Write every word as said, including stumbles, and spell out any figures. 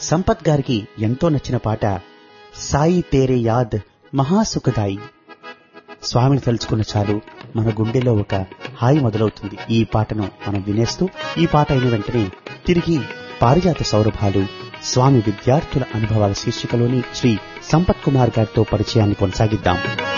సంపత్ గారికి ఎంతో నచ్చిన పాట సాయి తేరే యాద్ మహాసుఖదాయి. స్వామిని తలుచుకున్న చాలు మన గుండెలో ఒక హాయి మొదలవుతుంది. ఈ పాటను మనం వినేస్తూ ఈ పాట అయిన వెంటనే తిరిగి పారిజాత సౌరభాలు స్వామి విద్యార్థుల అనుభవాల శీర్షికలోని శ్రీ సంపత్ కుమార్ గారితో పరిచయాన్ని కొనసాగిద్దాం.